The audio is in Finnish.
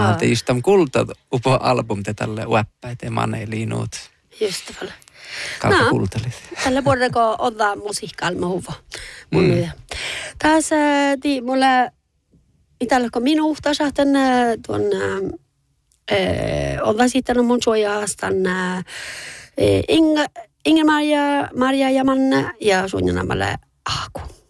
Te just tam kulta upo album te tälle uäppäite maneliinut. Just tavalla. Kalpa kultalit. Tällä vuodella ottaa musiikka-alma huva. Tässä mulle itälläkö minuuhta sahtan tuon ottaa sitten mun suojaastan Inger Maria ja Manne ja suunnilleen Aaku.